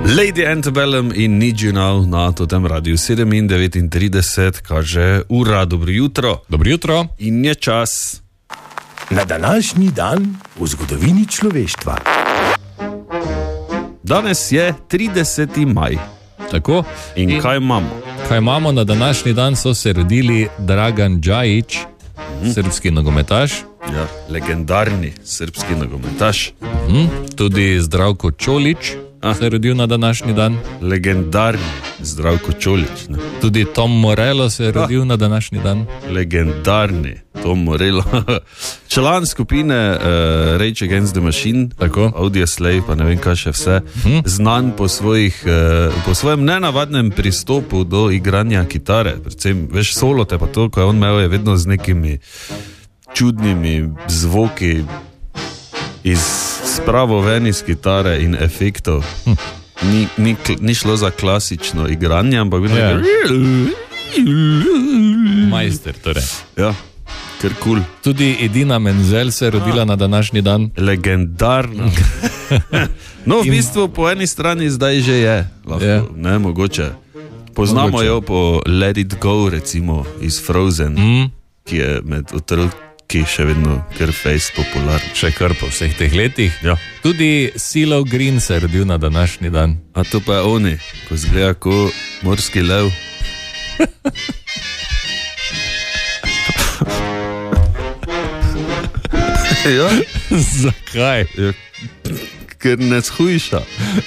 Lady Antebellum in Need You Now na tem radiju 7:39 kaže ura, dobro jutro. Dobro jutro. In je čas. Na današnji dan v zgodovini človeštva. Danes je 30. maj. Tako. In kaj imamo? Kaj imamo? Na današnji dan so se rodili Dragan Džajić, srpski nogometaš. Ja, legendarni srpski nogometaš. Tudi Zdravko Čolić se je rodil na današnji dan. Legendarni Zdravko Čolić. Ne? Tudi Tom Morello se je rodil na današnji dan. Legendarni Tom Morello. Član skupine Rage Against the Machine, tako. Audioslave, pa ne vem kaj še vse, znan po svojem nenavadnem pristopu do igranja kitare. Predvsem, veš, solo te pa to, ko je on imel, je vedno z nekimi čudnimi zvoki iz spravo ven iz kitare in efektov. Ni šlo za klasično igranje, ampak bilo je majster, torej. Ja, ker cool. Tudi Edina Menzel se je rodila na današnji dan. Legendarna. No, v bistvu po eni strani zdaj že je, lahko, ne, mogoče. Poznamo jo po Let It Go, recimo, iz Frozen, ki je med otroki še vedno kar face popularni. Še kar po vseh teh letih. Ja. Tudi CeeLo Green se je rodil na današnji dan. A to pa je oni, ko zgleda ko morski lev. Ja. Zakaj? Ja, ker ne shujša.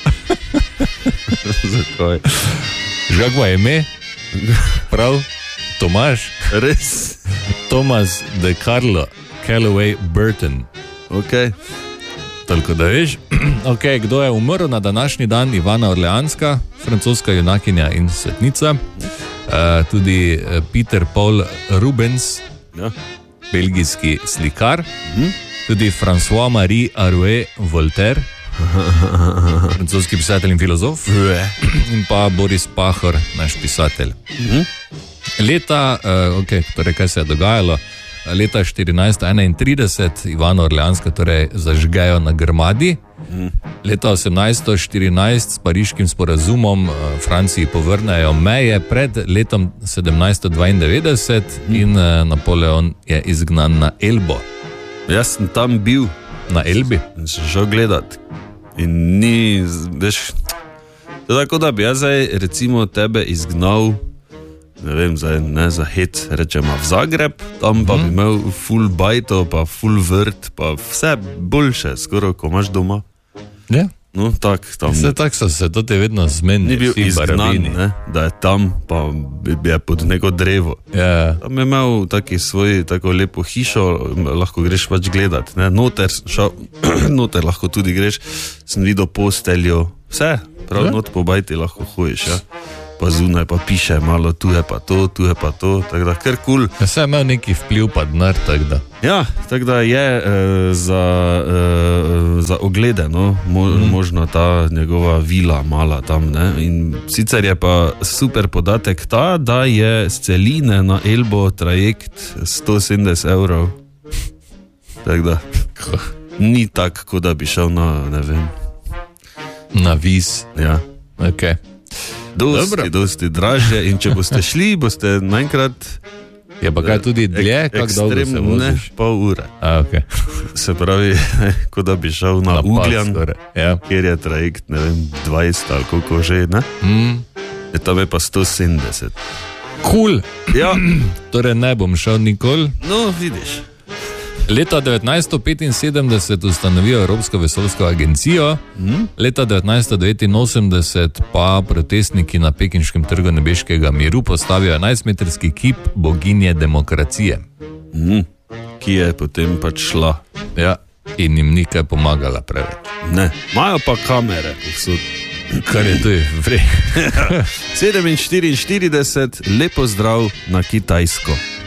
Zakaj? Že kako je ime? Prav? Tomaž? Res? Thomas de Carlo Calloway Burton. Ok. Toliko da veš. Ok, kdo je umrl na današnji dan? Ivana Orleanska, francoska junakinja in svetnica. Tudi Peter Paul Rubens, ja, belgijski slikar. Tudi François-Marie Arouet Voltaire, francoski pisatelj in filozof. In pa Boris Pahor, naš pisatelj. Leta, torej kaj se je dogajalo? Leta 1431 Ivana Orleanska torej zažgejo na Grmadi. Leta 1814 s pariškim sporazumom Franciji povrnejo meje pred letom 1792 in Napoleon je izgnan na Elbo. Jaz sem tam bil. Na Elbi? In sem šel gledat. In ni, veš, to tako da bi jaz zdaj recimo tebe izgnal, ne vem, zdaj ne za hec, rečemo v Zagreb, tam pa bi imel full bajto, pa full vrt, pa vse boljše, skoraj ko imaš doma. Ja. No, tak, tam. Vse tak so se, to te vedno zmeni. Ni bil izgnan, ne, da je tam, pa bi je pod neko drevo. Ja. Tam je imel taki svoj, tako lepo hišo, lahko greš pač gledat, ne, noter lahko tudi greš, sem videl posteljo, vse, prav not po bajti lahko hojiš, ja. Pa zunaj pa piše malo, tu je pa to, tako da kar cool. Ja, se je imel neki vpliv pa denar, tako da. Ja, tako da je za oglede, no, možno ta njegova vila mala tam, ne, in sicer je pa super podatek ta, da je z Celine na Elbo trajekt 170 €. Tako da, ni tako, kot da bi šel na, ne vem. Na Vis. Ja. Ok. Dosti dražje in če boste šli, boste naenkrat. Je pa kaj tudi dlje, kako dolgo se voziš? Ne, pol ure. Okay. Se pravi, kot da bi šel na Ugljan, ja, kjer je trajekt, ne vem, 20 ali koliko že, ne? Tam je pa 170. Cool. Ja. Torej ne bom šel nikoli. No, vidiš. Leta 1975 ustanovijo Evropsko vesoljsko agencijo, leta 1989 pa protestniki na pekinškem trgu nebeškega miru postavijo 11-metrski kip boginje demokracije. Ki je potem pač šla. Ja, in jim ni kaj pomagala preveč. Ne, imajo pa kamere povsod. Kar je tudi vrej. 7:44, lepo zdrav na Kitajsko.